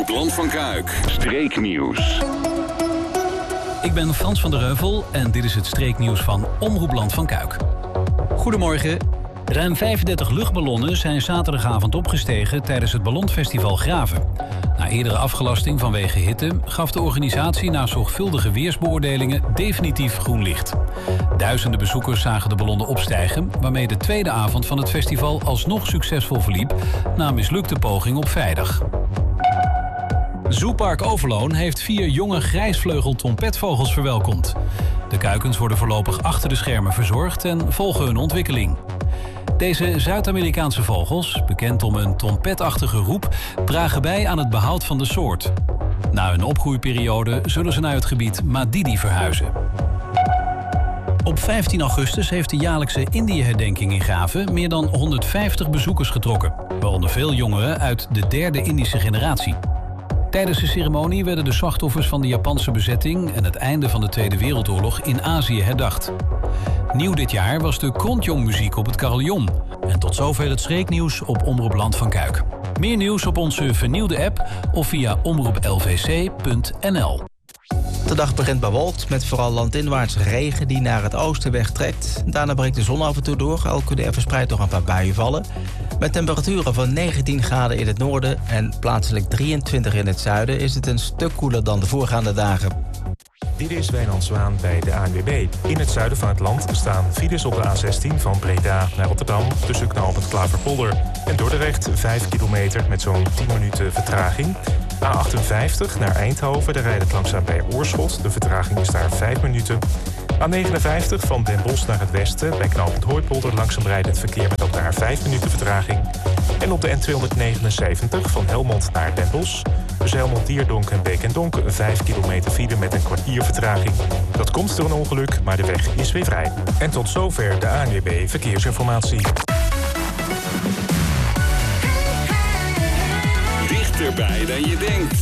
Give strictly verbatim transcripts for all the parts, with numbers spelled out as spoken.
Omroep Land van Kuik. Streeknieuws. Ik ben Frans van der Heuvel en dit is het streeknieuws van Omroep Land van Kuik. Goedemorgen. Ruim vijfendertig luchtballonnen zijn zaterdagavond opgestegen tijdens het Ballonfestival Graven. Na eerdere afgelasting vanwege hitte gaf de organisatie na zorgvuldige weersbeoordelingen definitief groen licht. Duizenden bezoekers zagen de ballonnen opstijgen, waarmee de tweede avond van het festival alsnog succesvol verliep na een mislukte poging op vrijdag. Zoopark Overloon heeft vier jonge grijsvleugel-trompetvogels verwelkomd. De kuikens worden voorlopig achter de schermen verzorgd en volgen hun ontwikkeling. Deze Zuid-Amerikaanse vogels, bekend om een trompetachtige roep, dragen bij aan het behoud van de soort. Na hun opgroeiperiode zullen ze naar het gebied Madidi verhuizen. Op vijftien augustus heeft de jaarlijkse Indië-herdenking in Graven meer dan honderdvijftig bezoekers getrokken, waaronder veel jongeren uit de derde Indische generatie. Tijdens de ceremonie werden de slachtoffers van de Japanse bezetting en het einde van de Tweede Wereldoorlog in Azië herdacht. Nieuw dit jaar was de Krontjong-muziek op het carillon. En tot zover het streeknieuws op Omroep Land van Kuik. Meer nieuws op onze vernieuwde app of via omroep l v c punt n l. De dag begint bewolkt met vooral landinwaarts regen die naar het oosten wegtrekt. Daarna breekt de zon af en toe door, al kunnen er verspreid nog een paar buien vallen. Met temperaturen van negentien graden in het noorden en plaatselijk drieëntwintig in het zuiden is het een stuk koeler dan de voorgaande dagen. Dit is Wijnand Zwaan bij de A N W B. In het zuiden van het land staan files op de A zestien van Breda naar Rotterdam tussen knooppunt Klaverpolder en Dordrecht vijf kilometer met zo'n tien minuten vertraging. A achtenvijftig naar Eindhoven, daar rijdt het langzaam bij Oorschot. De vertraging is daar vijf minuten. A negenenvijftig van Den Bosch naar het westen, bij knooppunt Hooipolder langzaam rijdt het verkeer met ook daar vijf minuten vertraging. En op de N tweehonderdnegenenzeventig van Helmond naar Den Bosch, tussen Helmond Dierdonk en Beek en Donk vijf kilometer file met een kwartier vertraging. Dat komt door een ongeluk, maar de weg is weer vrij. En tot zover de A N W B Verkeersinformatie. Dichterbij dan je denkt.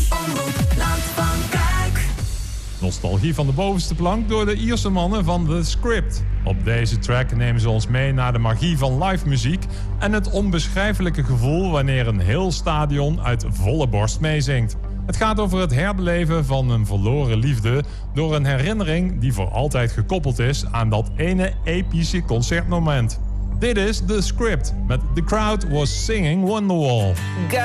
Nostalgie van de bovenste plank door de Ierse mannen van The Script. Op deze track nemen ze ons mee naar de magie van live muziek en het onbeschrijfelijke gevoel wanneer een heel stadion uit volle borst meezingt. Het gaat over het herbeleven van een verloren liefde door een herinnering die voor altijd gekoppeld is aan dat ene epische concertmoment. Dit is The Script met The Crowd Was Singing Wonderwall.